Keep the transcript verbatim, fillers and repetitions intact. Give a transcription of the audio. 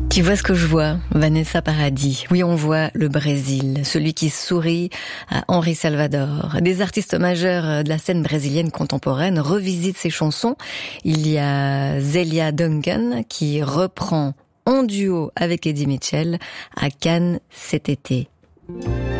Tu vois ce que je vois, Vanessa Paradis. Oui, on voit le Brésil, celui qui sourit à Henri Salvador. Des artistes majeurs de la scène brésilienne contemporaine revisitent ses chansons. Il y a Zélia Duncan qui reprend en duo avec Eddie Mitchell à Cannes cet été.